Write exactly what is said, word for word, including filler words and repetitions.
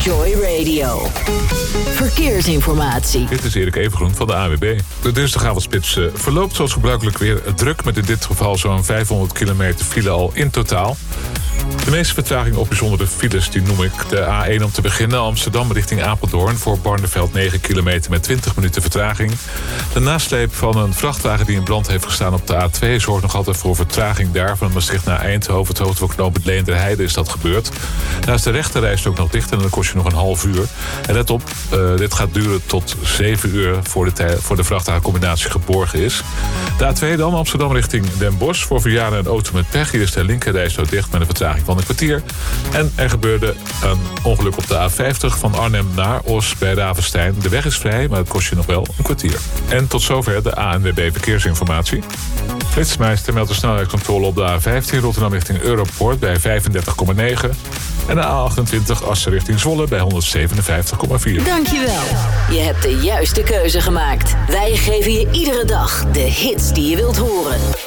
Joy Radio. Verkeersinformatie. Dit is Erik Evengroen van de A W B. De dinsdagavondspits uh, verloopt zoals gebruikelijk weer druk... met in dit geval zo'n vijfhonderd kilometer file al in totaal. De meeste vertraging op bijzondere files die noem ik. De A één om te beginnen, Amsterdam richting Apeldoorn... voor Barneveld negen kilometer met twintig minuten vertraging. De nasleep van een vrachtwagen die in brand heeft gestaan op de A twee... zorgt nog altijd voor vertraging daar. Van Maastricht naar Eindhoven, het hoofd van knooppunt Leenderheide is dat gebeurd. Daar is de rechterreis ook nog dicht en dan kost je nog een half uur. En let op, uh, dit gaat duren tot zeven uur... voor de, tij- voor de vrachtwagencombinatie geborgen is. De A twee dan, Amsterdam richting Den Bosch... voor Vianen en auto met pech. Hier is de linkerreis ook dicht met een vertraging van een kwartier. En er gebeurde een ongeluk op de A vijftig van Arnhem naar Os bij Ravenstein. De weg is vrij, maar het kost je nog wel een kwartier. En tot zover de A N W B Verkeersinformatie. Flitsmeister meldt de snelheidscontrole op de A vijftien Rotterdam richting Europoort bij vijfendertig komma negen. En de A achtentwintig Assen richting Zwolle bij honderdzevenenvijftig komma vier. Dankjewel. Je hebt de juiste keuze gemaakt. Wij geven je iedere dag de hits die je wilt horen.